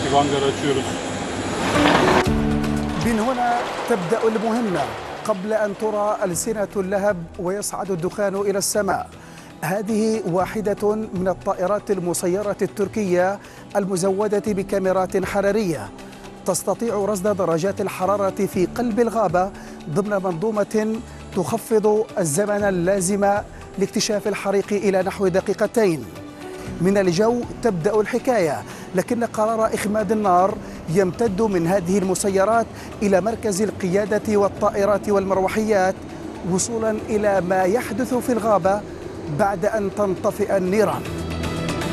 gibi hangarı açıyoruz. من هنا تبدأ المهمة قبل أن ترى ألسنة اللهب ويصعد الدخان إلى السماء. هذه واحدة من الطائرات المسيرة التركية المزودة بكاميرات حرارية تستطيع رصد درجات الحرارة في قلب الغابة ضمن منظومة تخفض الزمن اللازم لاكتشاف الحريق إلى نحو دقيقتين. من الجو تبدأ الحكاية، لكن قرار إخماد النار يمتد من هذه المسيرات إلى مركز القيادة والطائرات والمروحيات وصولا إلى ما يحدث في الغابة بعد أن تنطفئ النيران.